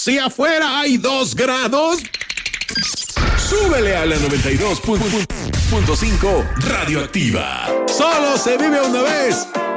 Si afuera hay 2 grados, súbele a la 92.5 Radioactiva. Solo se vive una vez.